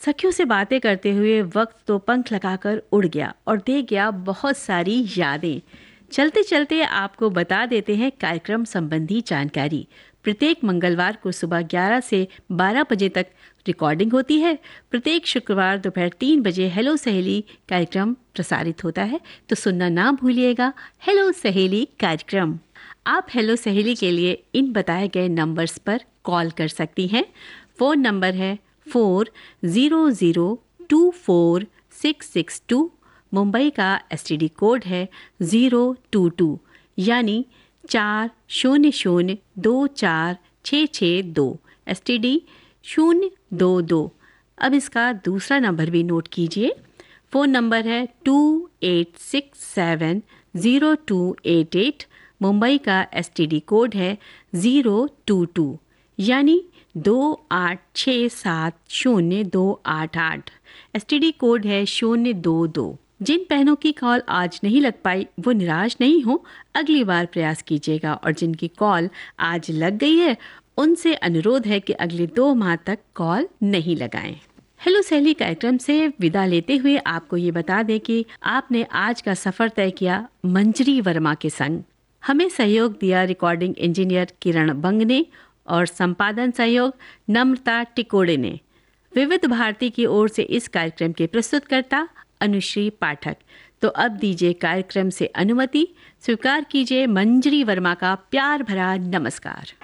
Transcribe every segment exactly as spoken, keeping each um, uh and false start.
सखियों से बातें करते हुए वक्त तो पंख लगाकर उड़ गया और दे गया बहुत सारी यादें। चलते चलते आपको बता देते हैं कार्यक्रम संबंधी जानकारी। प्रत्येक मंगलवार को सुबह ग्यारह से बारह बजे तक रिकॉर्डिंग होती है। प्रत्येक शुक्रवार दोपहर तीन बजे हेलो सहेली कार्यक्रम प्रसारित होता है, तो सुनना ना भूलिएगा हेलो सहेली कार्यक्रम। आप हेलो सहेली के लिए इन बताए गए नंबर्स पर कॉल कर सकती हैं। फ़ोन नंबर है four zero zero two four six six to. Mumbai का एसटीडी कोड है ज़ीरो टू टू, यानी चार शून्य शून्य दो चार छः छः दो, एसटीडी शून्य दो दो। अब इसका दूसरा नंबर भी नोट कीजिए। फ़ोन नंबर है to eight six seven zero two eight eight. Mumbai का एसटीडी कोड है ज़ीरो टू टू, यानी दो आठ छः सात शून्य दो आठ आठ। एसटीडी कोड है शून्य दो दो। जिन बहनों की कॉल आज नहीं लग पाई वो निराश नहीं हो, अगली बार प्रयास कीजिएगा। और जिनकी कॉल आज लग गई है उनसे अनुरोध है कि अगले दो माह तक कॉल नहीं लगाएं। हेलो सहेली कार्यक्रम से विदा लेते हुए आपको ये बता दें कि आपने आज का सफर तय किया मंजरी वर्मा के संग। हमें सहयोग दिया रिकॉर्डिंग इंजीनियर किरण बंग ने और संपादन सहयोग नम्रता टिकोड़े ने। विविध भारती की ओर से इस कार्यक्रम के प्रस्तुतकर्ता अनुश्री पाठक। तो अब दीजिए कार्यक्रम से अनुमति, स्वीकार कीजिए मंजरी वर्मा का प्यार भरा नमस्कार।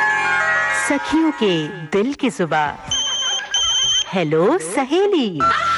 सखियों के दिल की जुबान, हेलो सहेली।